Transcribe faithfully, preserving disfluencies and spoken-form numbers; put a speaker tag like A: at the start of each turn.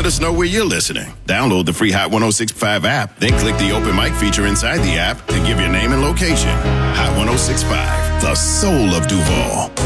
A: Let us know where you're listening. Download the free Hot one oh six point five app, then click the open mic feature inside the app to give your name and location. Hot one oh six point five, the soul of Duval.